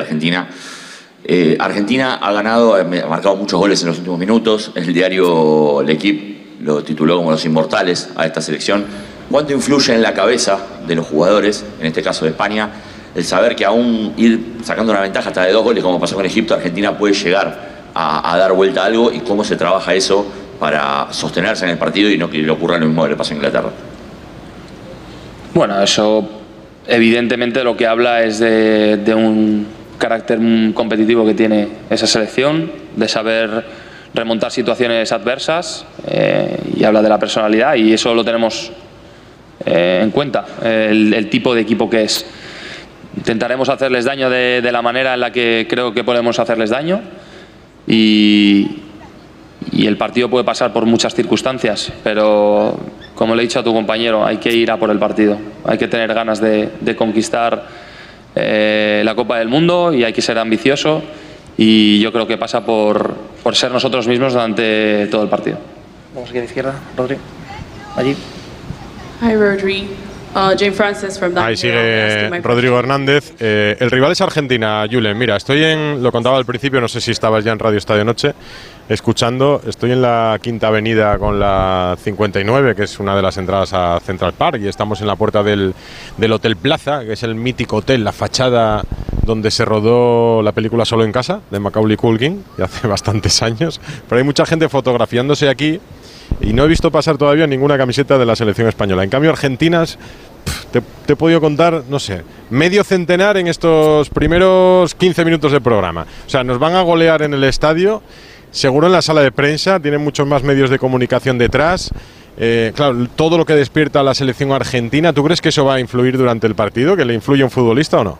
Argentina. Argentina ha marcado muchos goles en los últimos minutos. El diario L'Equipe lo tituló como los inmortales a esta selección. ¿Cuánto influye en la cabeza de los jugadores, en este caso de España, el saber que aún ir sacando una ventaja hasta de 2 goles, como pasó con Egipto, Argentina puede llegar a dar vuelta a algo, y cómo se trabaja eso para sostenerse en el partido y no que le ocurra lo mismo que le pasó a Inglaterra? Bueno, eso evidentemente lo que habla es de un carácter competitivo que tiene esa selección, de saber remontar situaciones adversas, y habla de la personalidad, y eso lo tenemos en cuenta, el tipo de equipo que es. Intentaremos hacerles daño de la manera en la que creo que podemos hacerles daño, y el partido puede pasar por muchas circunstancias, pero como le he dicho a tu compañero, hay que ir a por el partido, hay que tener ganas de conquistar la Copa del Mundo, y hay que ser ambicioso, y yo creo que pasa por ser nosotros mismos durante todo el partido. Vamos aquí a la izquierda, Rodri. Allí. Hi, Rodri. Jane Francis from Ahí sigue Rodrigo Hernández. El rival es Argentina, Julen. Mira, lo contaba al principio, no sé si estabas ya en Radio Estadio Noche escuchando. Estoy en la Quinta Avenida con la 59, que es una de las entradas a Central Park, y estamos en la puerta del Hotel Plaza, que es el mítico hotel, la fachada donde se rodó la película Solo en Casa, de Macaulay Culkin, ya hace bastantes años. Pero hay mucha gente fotografiándose aquí, y no he visto pasar todavía ninguna camiseta de la selección española. En cambio, argentinas, te he podido contar, no sé, medio centenar en estos primeros 15 minutos del programa. O sea, nos van a golear en el estadio, seguro en la sala de prensa, tienen muchos más medios de comunicación detrás. Claro, todo lo que despierta a la selección argentina, ¿tú crees que eso va a influir durante el partido? ¿Que le influye a un futbolista o no?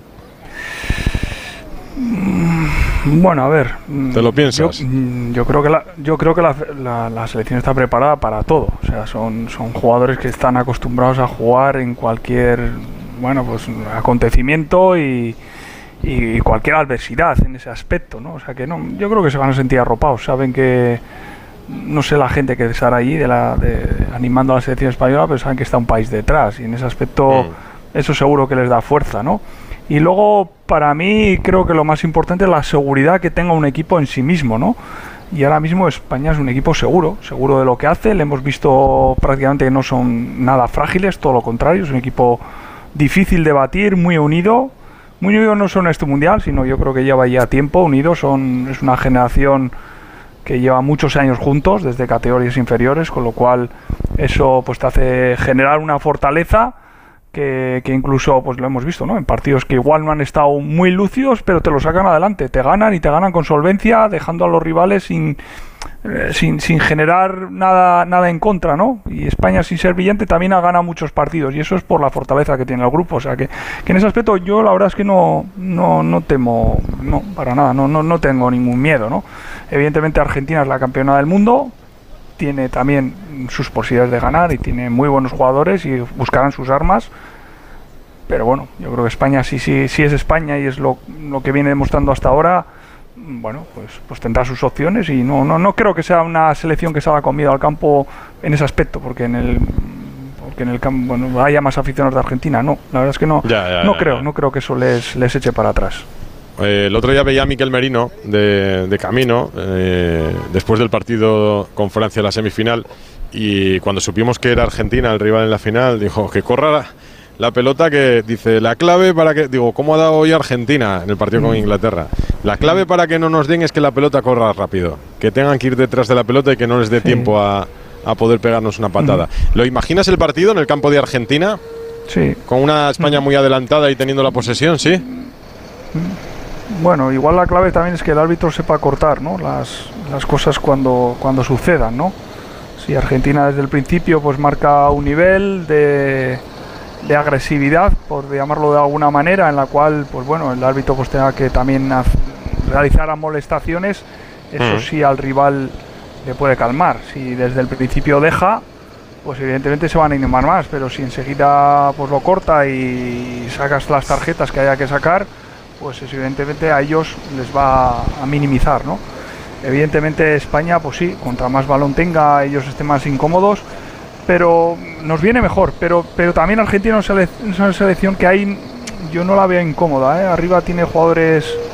Bueno, a ver. ¿Te lo piensas? Yo creo que la selección está preparada para todo. O sea, son jugadores que están acostumbrados a jugar en cualquier, bueno, pues acontecimiento y cualquier adversidad en ese aspecto, ¿no? O sea que no, yo creo que se van a sentir arropados. Saben que, no sé la gente que estará allí animando a la selección española, pero saben que está un país detrás, y en ese aspecto eso seguro que les da fuerza, ¿no? Y luego, para mí, creo que lo más importante es la seguridad que tenga un equipo en sí mismo, ¿no? Y ahora mismo España es un equipo seguro de lo que hace. Le hemos visto prácticamente que no son nada frágiles, todo lo contrario, es un equipo difícil de batir, muy unido. Muy unido no solo en este mundial, sino yo creo que lleva ya tiempo unido. Es una generación que lleva muchos años juntos, desde categorías inferiores, con lo cual eso pues te hace generar una fortaleza que incluso pues lo hemos visto, ¿no? En partidos que igual no han estado muy lúcidos, pero te lo sacan adelante, te ganan, y te ganan con solvencia, dejando a los rivales sin generar nada en contra, ¿no? Y España, sin ser brillante, también ha ganado muchos partidos, y eso es por la fortaleza que tiene el grupo. O sea que en ese aspecto yo la verdad es que no temo, no, para nada, no tengo ningún miedo, ¿no? Evidentemente Argentina es la campeona del mundo, tiene también sus posibilidades de ganar y tiene muy buenos jugadores y buscarán sus armas, pero bueno, yo creo que España sí es España, y es lo que viene demostrando hasta ahora. Bueno, pues tendrá sus opciones, y no creo que sea una selección que salga con miedo al campo en ese aspecto, porque en el campo, bueno, haya más aficionados de Argentina, no, la verdad es que no creo que eso les eche para atrás. El otro día veía a Miquel Merino de camino, después del partido con Francia en la semifinal, y cuando supimos que era Argentina el rival en la final, dijo que corra la pelota, que dice, la clave para que, digo, ¿cómo ha dado hoy Argentina en el partido con Inglaterra? La clave para que no nos den es que la pelota corra rápido, que tengan que ir detrás de la pelota y que no les dé tiempo a poder pegarnos una patada. ¿Lo imaginas el partido en el campo de Argentina? Sí. Con una España muy adelantada y teniendo la posesión, ¿sí? Bueno, igual la clave también es que el árbitro sepa cortar, ¿no? Las cosas cuando sucedan, ¿no? Si Argentina desde el principio pues marca un nivel de agresividad, por llamarlo de alguna manera, en la cual pues bueno, el árbitro pues tenga que también realizar amonestaciones, eso sí al rival le puede calmar. Si desde el principio deja, pues evidentemente se van a animar más, pero si enseguida pues lo corta y sacas las tarjetas que haya que sacar, pues evidentemente a ellos les va a minimizar, ¿no? Evidentemente España, pues sí, contra más balón tenga, ellos estén más incómodos, pero nos viene mejor. Pero también Argentina es una selección que yo no la veo incómoda, ¿eh? Arriba tiene jugadores